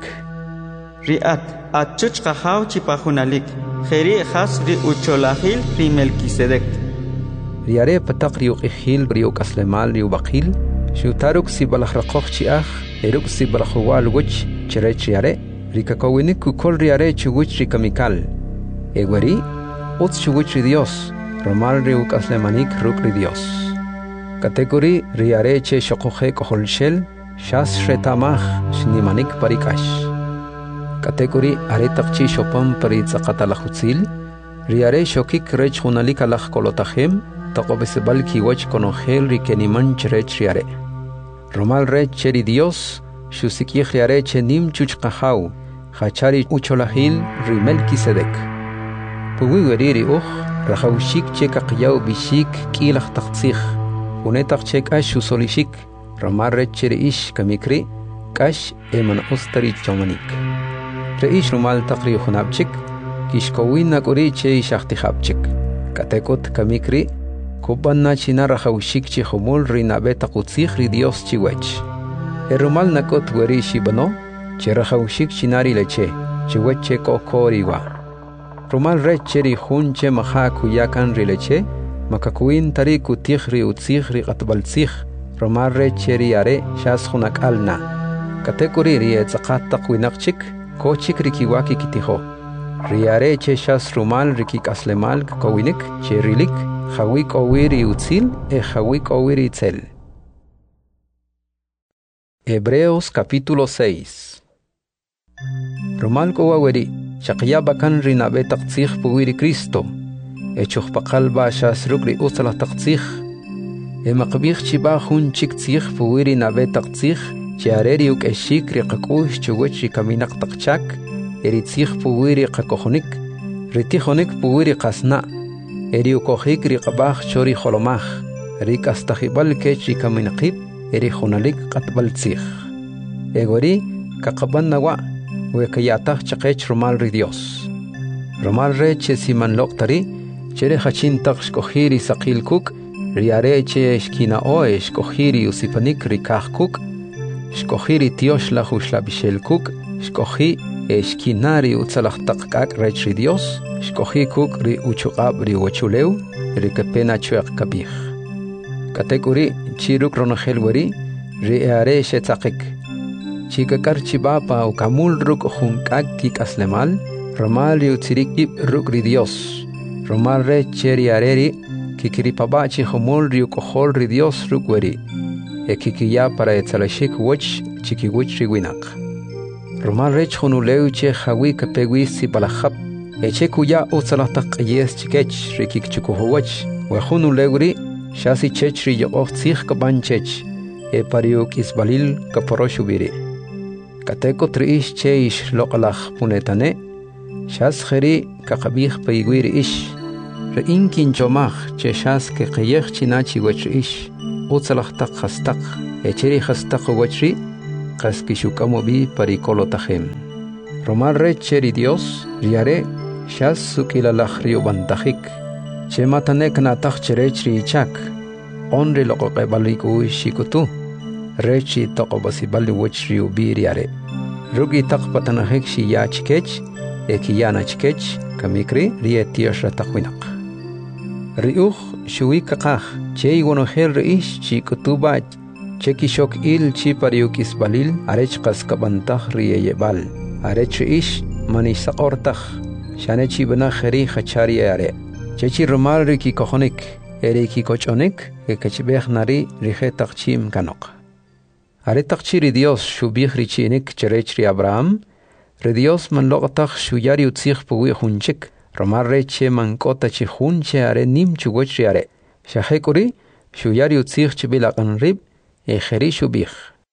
Riat at chuchqahaw chipahunalik. Jeri has ri ucholahil ri Melquisedec. Riare patak riuqihil riuqaslemal riubaqil, shutaruk sibalajraqoq chiaj, eruk sibalajwal wich cherech riare, rikakowinik kukol riare chuwich rikamikal. Eweri, uts chuwich ri Dios, romal riuqaslemanik ruk ri Dios. Kategori riare che shokoje koholshel, shas retamaj shnimanik parikash. Kategori aretaqchi shopam paritzaqatalajutzil, riare shokik rech hunalik alaj kolotajem, taqobisebal kiwach konogel rikeniman cherech riare. Romal rech cheri Dios, shusikij riare che nim chuchqahaw, hachari ucholahil ri Melquisedec. Puwiweri uj, rajawshik che kaqyaw bishik kilaj taqtzij. Unetak che kash usolishik, ramar rech cheri ish kamikri, kash eman ustari chomanik. Re ish rumal taqri hunabchik, kishkowin nakuri che ishaqtihabchik. Katekot kamikri, kubanna china rajawshik che humul rinabe taqutzij ri Dios chiwech. Rumal nakot weri shibano, che rajawshik chinari leche, chiweche kokoriwa. Rumal rech cheri hun che maha kuyakan ri leche, makakuin tari kutij ri utzij ri qatbaltzij, romar rech cheri are shas hunak alna. Katekuri ri etzaqat taqwinaqchik, kochik rikiwaki kitijo. Riare che shas rumal rikikaslemal kowinik, cherilik, jawik owiri utzil e jawik owiri itzel. Hebreos capítulo 6. Rumal kowaweri, shaqyabakan rinabe taqtzij puwiri Cristo, echuj paqalba shas rukri usala taqtzij, maqbih chiba hun chik tzij puwiri nabe taqtzij, chiareri uk eshik riqakush chuwich rikaminak taqchak, eritzij puwiri qakojonik, ritijonik puwiri qasna, eriukojik riqabaj chori jolomaj, rikastajibal kech rikaminaqib, erijonalik qatbaltzij. Egori kaqaban nawa, wekayataj chaqech rumal ri Dios. Rumal reche siman loqtari, chere hachin taq shkojiri saqil kuk, riare che shkina oe shkojiri usipanik rikaj kuk, shkojiri tiosh la hushla bishel kuk, shkoji shkinari utzalaj taqkak rech ri Dios, shkoji kuk ri uchuqab ri wachuleu, rikapena chueq kabij. Katekuri chiruk ronogel weri, riare shetzaqik. Chikakar chibapa ukamul ruk hunkak kikaslemal, romal ri utzirikib ruk ri Dios. Romal re cheri areri, kikiripabachi humul ri ukohol ri Dios ruk weri. Kikiya para etzalashik wach chikiwich ri winak. Romal rech hunuleu che jawi kapegwi si balajab, eche kuya utzalatak yes chikech rikik chukuhuwach, wahunuleu ri, shasi chech ri yoqoh tzich kaban chech, pariuk isbalil kaporoshubiri. Kateko triish che ish loqalaj punetane, shas jeri kakabij paigwiri ish, Inkin chomaj cheshas que qeyej chinachi wechrish utzalajtaq hastaq echeri hastaq wechri qaskishukamobi parikolotajem. Romal recheri Dios riare shas sukilalaj riubantajik chematanek nataj cherechri ichak onri loqoqebaliku shikutu rechi toqobasibali wechri ubiriare rugi taqpatanajik shiyachkech ekiyanachkech kamikri rietiosh rataqwinaq riuj shuikaqaj chey wonojer reish chikutuba chekishok il chipariukis balil arech qaskabantaj rieyebal arech ish manisaqortaj shanechi bana kheri khachari are chechi rumal riki kojonik eriki kochonik ekechbeh nari rijetaqchim kanok are taqchiri Dios shubih richinik cherechri Abraham re Dios manloqtaj shuyari utzig puwi hunchik Romar reche mankota chi hunche are nim chugochri are shahekuri shuyari utzig chibilaqan rib ejeri shubih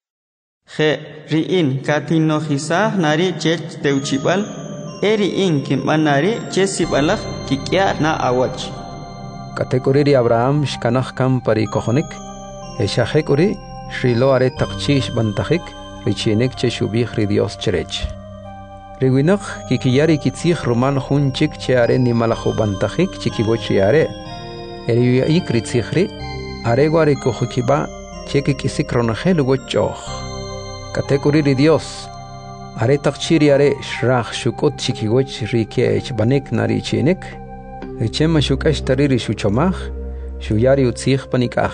Je riin katinojisah nari chech teuchibal eriin kimbanari chesibalaj kikia na awach kategori Abraham shkanaj kam pari kojonik shahekuri shrilo are taqchish bantajik richinik che shubih ri Dios cherech Riwinaq kikiyari kitzig rumal hunchik che are ni malajubantajik chikigochi are eriya ikritzigri are guare kojukiba cheki kisikronajel gochoh kategori ri Dios are taqchiri are shraj shukot chikigoch rikech banek nari chinik richema shukash tariri shuchomaj shuyari utzig panikaj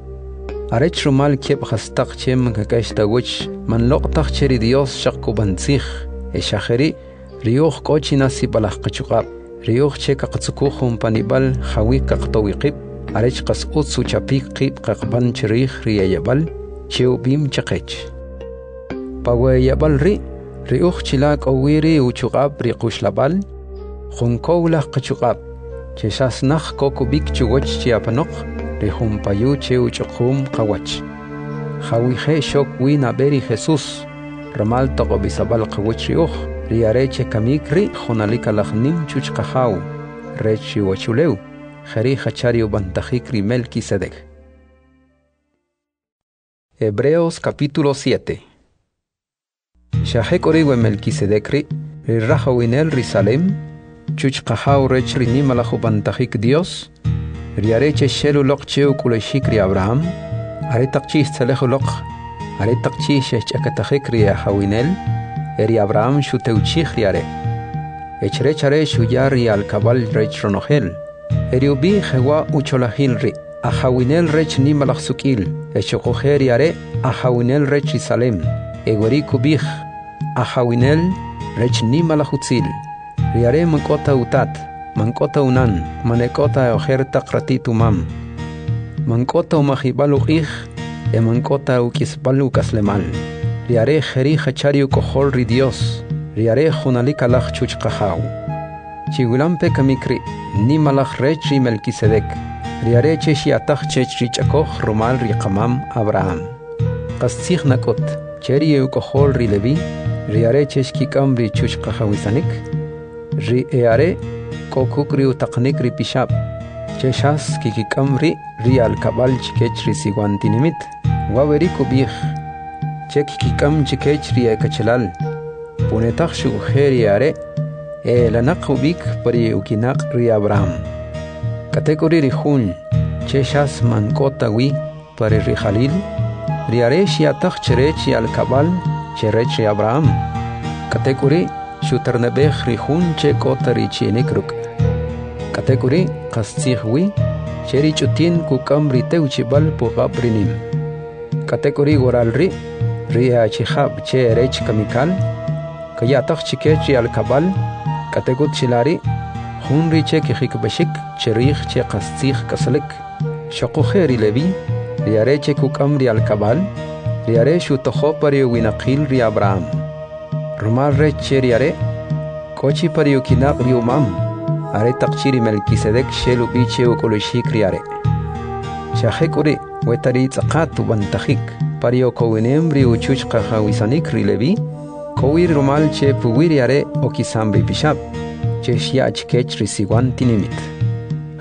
are chrumal kep hastaq chem kakash tagoch manloqtaj cheri Dios shaqkubantzig Eshajeri riuj kochina sibalaj qachuqab riuj cheka qatsukuhum panibal hawi qaqtowiqib arech qas utsu chapik qib qaqban chirij riyayabal cheubim chaqech pawayabal riuj chilak owiri uchuqab riqushlabal junkowlaj qachuqab cheshasnaj kokubik chugoch chiapanoq rijumpayu cheuchuqum qawach hawi shok wina beri Jesús Ramal toqo bisabal qawich riuj riareche kamikri jonalika lajnim chuchqajaw rechi wachuleu jeri hachari ubantajik ri Melquisedec. Hebreos capítulo 7. Shahek oriwe Melquisedec ri rajawinel risalem chuchqajaw rech ri nimalaj ubantajik Dios riareche shelu loqcheu kuleshik ri Abraham aretaqchis tzaleju loq are taqchi shechakatajik ri hawinel eri Abraham shuteuchig riare echrechare shuyari al kabal rech ronogel eri ubi jewa ucholahil ri a hawinel rech nimalaj sukil echokojer are a hawinel rech Salem egori kubij a hawinel rech nimalaj utzil riare mankota utat mankota unan manekota ojer taqratitu mam mankota umajibalu ij Emankota ukisbalu kaslemal riare jeri hachariu kohol ri Dios riare junalika laj chuchqajaw chigulampe kamikri nimalaj rechi Melquisedec riare cheshiataj chechri chakoj rumal ri qamam Abraham qastzig nakot cheri kohol ri Levi riare cheshkikam ri chuchqajawisanik ri eare kokukri utaqnik ri pishab cheshas kikikam ri al kabal chikech ri siguantinimit waweri kubij chekikikam chikech ri ekachelal punetaj shugujeri are lanaq ubik pari ukinaq ri Abraham kategori ri jun cheshas mankota wi pari ri Jalil ri are shiataj cherechi al kabal cherech ri Abraham kategori shuternebej ri jun chekota ri chienikruk kategori qastzig wi cheri chutin kukam ri teuchibal pugab rinim kategori goral ri achihab che rech kamikal kayataj chikechi al kabal kategut chilari jun ri che kijikbashik cherij che qastzig kaslek shaqujeri Levi riare che kukam ri al kabal riare shutojo pari winaqil ri Abraham rumal rech che riare kochi pari ukinaq ri umam are taqchiri Melquisedec shelu biche ukulushik riare shahekuri wetari tzaqat ubantajik pario kowinem ri uchuchqa hawisanik ri Levi kowir rumal che puwiriare okisam ri pishab che shiach kech ri siguantinimit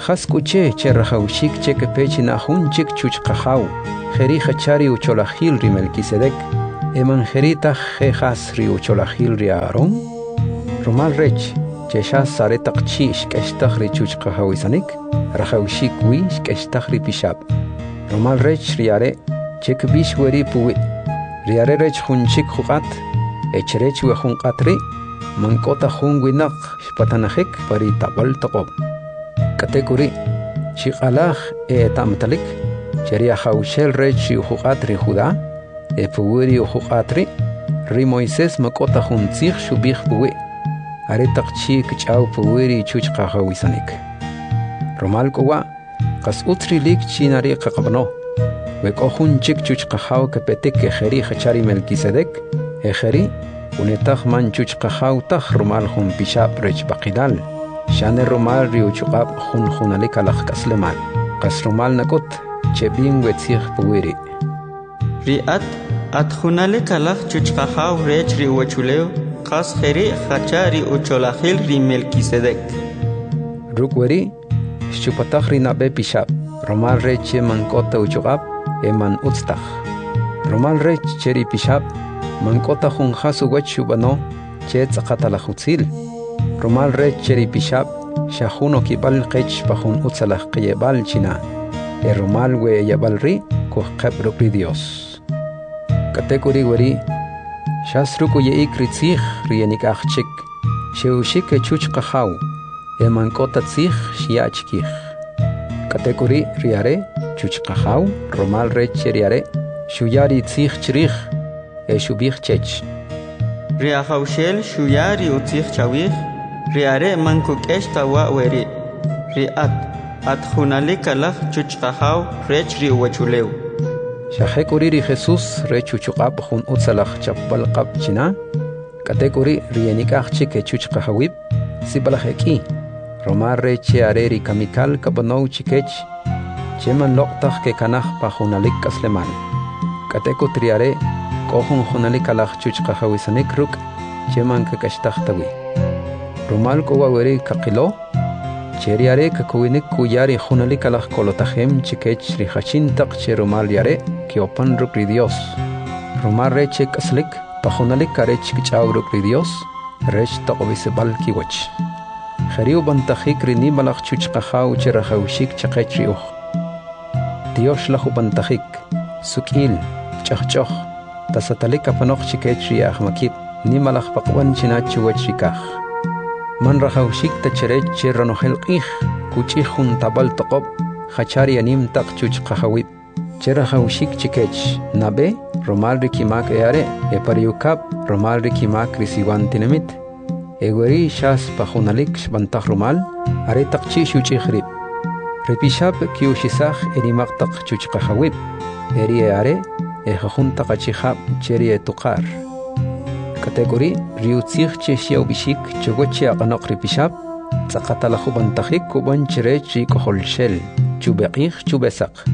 Khaskuche che rahaushik che que pechina hunchik chuchqahaw kheri khachari ucholahil ri Melquisedec emangerita jejas ri ucholahil ri Aarón romal rech che shas saretaq chi shkeshtaq ri chuchqahawisanik rahaushik wi shkeshtaq ri pishab romal rech riare che que bishweri puwi riare rech hunchik khuqat echrech we hunqatri mankota hunwinaq shpatanahik pari tabal taqob kategori shiqalaj tamtalik cheria haushel rechi uhuqatri Judá puwiri uhuqatri ri Moisés makota huntzig shubih puwi aretaq chi kch'aw puwiri chuchqahawisanik romal kowa qas utrilik chinari qaqabno weko hunchik chuchqahaw kapetik ejeri hachari Melquisedec ejeri unetaq man chuchqahaw taq romal hun pishab rech baqidal Shane romal ri uchuqab junalik alaq kaslemal qas romal nakut chebin wetzig puwiri Riat junalik alaq chuchqahaw rech ri wachuleo qas kheri khachari ucholahil ri Melquisedec rukweri shupataq ri nabe pishab romal rech mankota uchuqab eman utstaq romal rech cheri pishab mankota jun hasu wachubano che tzaqatalaq utzil romal rech cheri pishab shahuno kibal qech pahun utsalah qiyebal china romal we yabal ri ko qabru pri Dios kategori wari shasruku ye ikritzig rienik achchik sheushik chuchqahaw mankota tzig shiachkig kategori riare chuchqahaw romal rech cheriare shuyari tzig chrig shubig chech riahaushel shuyari utzig chawig riare manku keshta wa weri riat junalik alaq chuchqahaw rech ri wachuleu shahekuri ri Jesus rech chuchqab jun utsalaq chapbal qab china kategori rienikaq chike chuchqahawib sibalaheki romar rech are ri kamikal kabano chikech cheman loqtaq ke kanaj pa junalik kasleman kategotriare kohun junalik alaq chuchqahawisanik ruk cheman ka kashtaqtawi romal ko waweri kakilo cheriare kakuinik kuyari junalik alaq kolotajem chikech ri hachintaq che romal yare kiopan ruk ri Dios romal reche kaslik pa junalik karech kichaw ruk ri Dios rech taqobisebal kiwach khariu bantajik ri nimalaq chuchqahaw che rahawshik chaqech ri Dios lahu bantajik sukil chaqchoq tasatalik apanoq chikech ri ahmakib nimalaq paqwan chinach wach rikaj man rahawshik tacherech che ranohel qih kuchih jun tabal toqob hachari anim taq chuchqahawib che rahawshik chikech nabe romal rikimak eare pariukab romal rikimak risiwantinamit egweri shas pajunalik shbantaj romal are taq chi shuchihrib repishab kiushisaj erimaq taq chuchqahawib eri are jajun taqachihab cheri tuqar kategori riutzig che shiawbishik chogochi aqanoq ripishab tzaqatalaju bantajik kuban cherech ri koholshel chubeqij chubesaq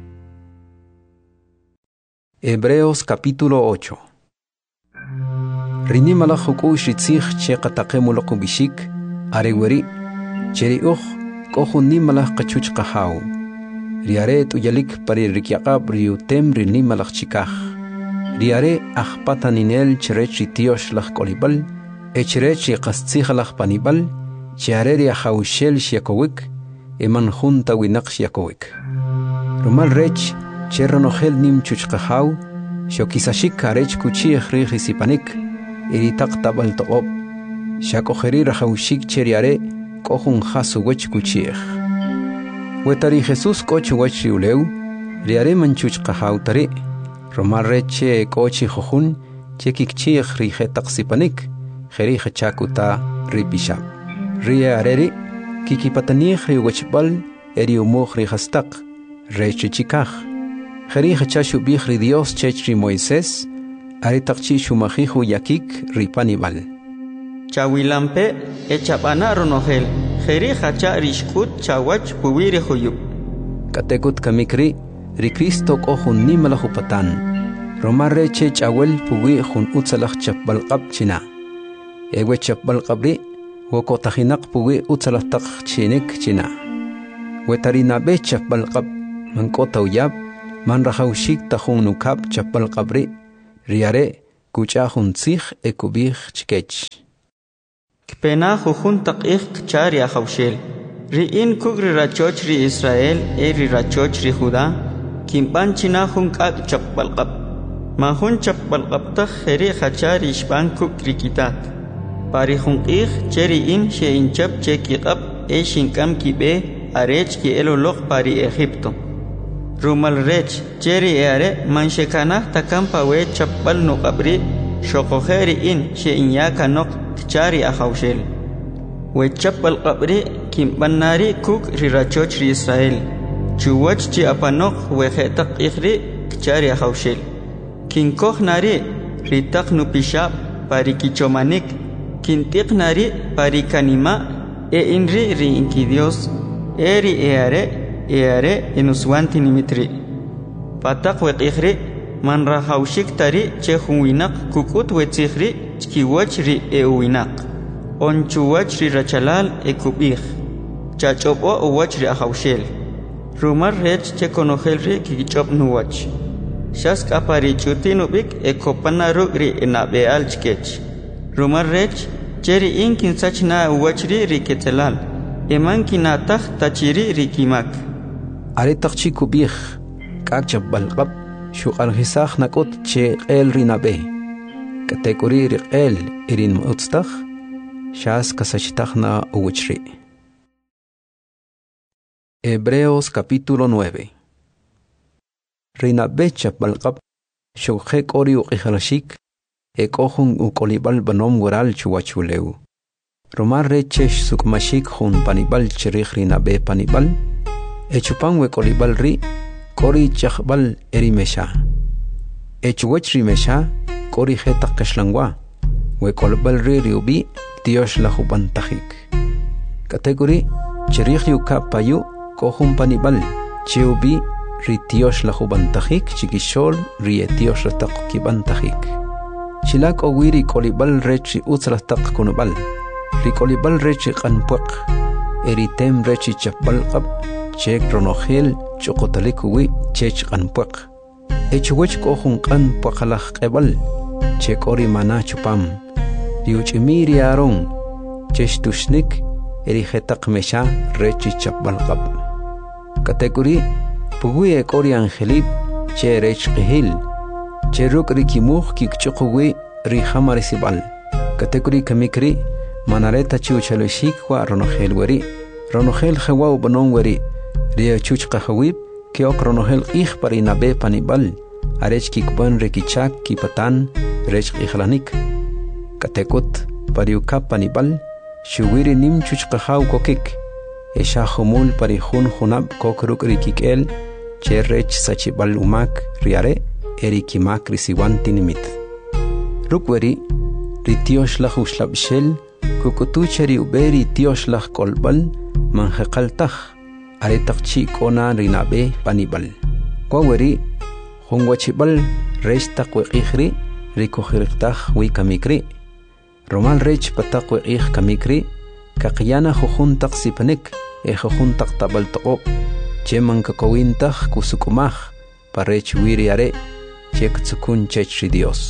Hebreos capítulo 8 Rinimalaj hukush ritzig che qataqemuloq bishik areweri cheri kohun nimalaj qachuchqahaw riare tuyalik pari rikyaqab riutem rinimalaj chikaj riare ajpata ninel cherech tiosh laj kolibal cherech qastzig laj panibal chiare ri haushel shiakowik eman junta winaq shiakowik romal rech cherronogel nim chuchqahaw shokisashik karech kuchi khri sipanik eritaq tabal toqob shakojeri rahawshik cheriare kohun hasu wech kuchi wetari Jesus koch wech riuleu riare man chuchqahaw tari romal reche kochi jojun chekikchi khri hetaq sipanik kheri khachakuta ripishab riareri kikipatani khri wechbal eri umokhri hastaq reche chikaj kheri khachashu bi khri Dios chechri Moisés aritaqchi shumajiju yakik ripanibal chawilampe echabana ronogel kheri khacha rishkut chawach puwiri khuyub katekut kamikri ri Cristo kohun nimalaju patan romarre che chawel puwi jun utsalaj chapbal qab china ewe chapbal qabri woko tajinak puwi utsalaj taq chinik china wetarinabe chapalqab mankota uyab man rahawshik tajun nukab chapalqabri riare kuchahun tsih ekubih chkech kpena jujun taqih chari ahawshel riin kugri rachoch ri Israel eri rachoch ri Judá kimban china jun kak chapalqab mahun chapalqab ta kheri khachari ishban kukri kitat pari jun qih cheri in she inchap chekiqab e shinkam kibe arech ki eloloq pari Egipto rumal rech cheri eare manshekana takampa we chapal nuqabri shoqoheri in she inyaka noq chari ahawshel we chapal qabri kimbanari kuk rirachoch ri Israel chuwach chi apanok we khetaq ikhri chari ahawshel kinkoh nari ritaq nupishab pari kichomanik kintiq nari pari kanima e inri ri inki Dios eri eare enuswanti nimitri pataq we ikhri man rahawshik tari che hunwinak kukut we tsikhri chkiwach ri ewinaq onchuwach ri rachalal ekubih chachobo uwach ri ahawshel rumar rech che konogel ri kichop nuwach shas kapari chutinubik ekopanaru ri enabeal chkech rumar rech cheri inkin sachna uwach ri ketelal eman kinataq tachiri ri kimak aritaq chikubih kak chabalqab shuqal hisaq nakot che qel rinabe katekuri ri qel irin mutstakh shas kasachtakhna uwchri. Hebreos capítulo 9. Rinabe chapalqab shuqek ori uqijrashik ekohun ukolibal banom waral chuwachuleu romar rechesh sukmashik hun panibal chirikh rinabe panibal echupan we kolibal ri kori chakbal erimesha echuwach rimesha kori hetaq kashlangwa we kolibal ri riubi Dios la jubantajik kategori chirikh yukapayu kohun panibal chiubi ri Dios la jubantajik chikishol ri Dios la taq kibantajik chilak owiri kolibal rechi utsrataq kunubal ri kolibal rechi qanpuq eritem rechi chapalqab chek ronogel choqotalikuwi chech qanpuq echuwech kohun qanpuqalaq qebal chekori mana chupam riuchimiri aron cheshtushnik eri hetaq mesha rechi chapalqab kategori puwi ekori angelib che rech qihil cheruk rikimuh kikchuqwi ri hamarisibal kategori kamikri manareta chiuchaloshik wa ronogel weri ronogel khawa banon weri ria chuch qahawib kiok ronogel ih parinabe panibal arech kikban rekichak kipatan rech ihlanik katekut pariuka panibal shuwiri nim chuch qahaw kokik esha khumul parihun khunab kokruk rikikel cherech sachibal umak riare erikimak risiwanti nimit rukweri ritiosh la khuslabshel kukutucheri uberi tiosh la kolbal manhaqaltaj aretaqchi kona rinabe panibal kwaweri khungwachibal reshtaq weqihri rikokhirqtaj wikamikri romal rech pataq weqih kamikri kaqyana khujuntaq sipanik khujuntaq tabaltaqo cheman kakowintaj kusukumaj parech wiriare chek tsukun chech Dios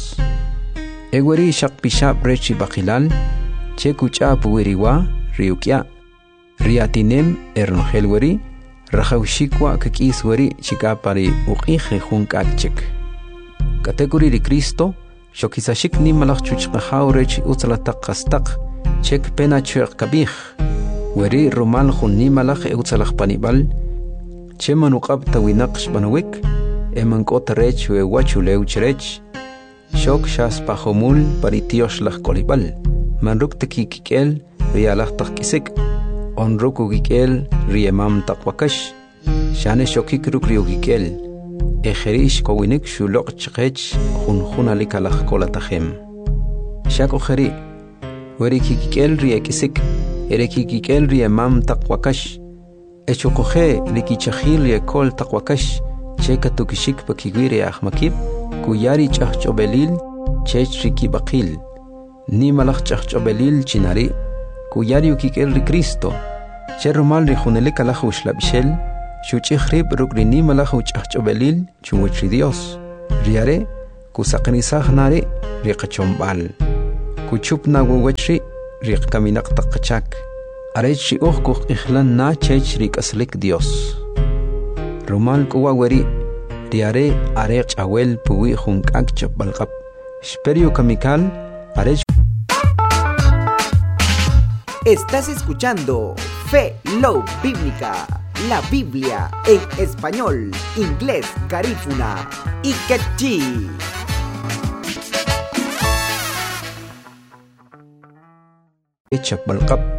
egweri shaqpishab rechi baqilal chekuchap wiriwa riukya riatinem erngelweri rahawshikwa kakisweri chikapari uqih junkakchek kategori ri Cristo shokisashik nimalaq chuchqahaw rechi utlataq qastaq chek pena chuq kabih weri romal khun nimalaq utsalaq panibal chemanuqab tawinaqsh banawik emankot rech we wachuleu chrech shok shas pahomul paritiosh laj kolibal manruk tekikel rialaq taqkisik onruk ugikel riemam taqwakash shane shokik ruk riugikel ejerish kowinik shuloq chqech khunalik alaq kolatahem shako kheri weri kikel riekisik erekikel riemam taqwakash echokoje likichahil yekol taqwakash chekatukishik pakigwiri ahmakib kuyari chahchobelil chech rikibaqil nimalaq chahchobelil chinari kuyari ukikel ri Cristo Cherumal rijunele kalajush la bishel, shuchihrib rukrini malajuch achobelil, chumuchri Dios. Riare, kusaqnisaj nare, riqachombal. Kuchup na wawachri, riqkaminak taqachak. Arechi kuq ihlan na chech rikaslik Dios. Rumal kuwaweri, riare arech awel puwi junkak chapbalqap. Esperio kamikal, arech. Estás escuchando Fe Love Bíblica, la Biblia en español, inglés, garífuna y quechí. Chapbalqap